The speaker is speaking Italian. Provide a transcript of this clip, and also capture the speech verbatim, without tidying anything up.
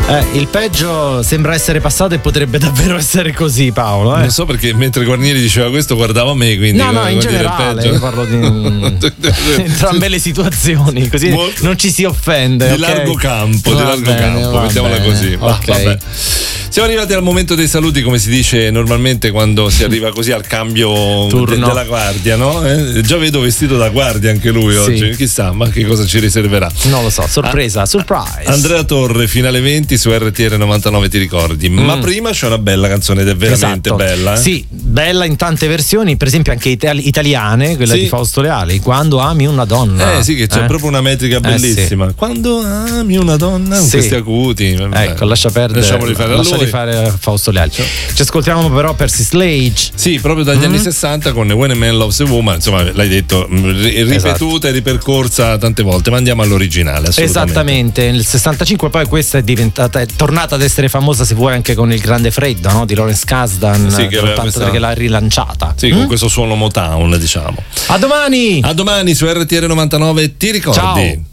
Eh, il peggio sembra essere passato e potrebbe davvero essere così, Paolo. Eh? Non so perché mentre Guarnieri diceva questo guardava me, quindi no, no, in generale io parlo di entrambe le situazioni, così Molto... non ci si offende. Di okay? largo campo, va di largo bene, campo, mettiamola bene. così. Va, Okay. vabbè. Siamo arrivati al momento dei saluti, come si dice normalmente quando si arriva così al cambio de- della guardia, no? Eh, già vedo vestito da guardia anche lui oggi, sì. Chissà, ma che cosa ci riserverà? Non lo so, sorpresa, ah, surprise. Andrea Torre, finale venti su R T R novantanove, ti ricordi? Mm. Ma prima c'è una bella canzone ed è veramente esatto. bella. Eh? Sì, bella in tante versioni, per esempio anche itali- italiane, quella sì. di Fausto Leali, Quando ami una donna. Eh sì, che c'è eh? proprio una metrica bellissima. Eh, sì. Quando ami una donna, con sì. questi acuti. Ecco, lascia perdere. Lasciamoli fare lascia a lui. fare Fausto Leali. Ci ascoltiamo però per Slage. Sì, proprio dagli mm-hmm. anni sessanta con When a Man Loves a Woman, insomma l'hai detto, ripetuta esatto. e ripercorsa tante volte, ma andiamo all'originale. Esattamente, nel sessantacinque poi questa è diventata, è tornata ad essere famosa, se vuoi, anche con Il Grande Freddo, no? Di Lawrence Kasdan, sì, che, questa... che l'ha rilanciata. Sì, mm? con questo suono Motown, diciamo. A domani! A domani su R T R novantanove, ti ricordi? Ciao!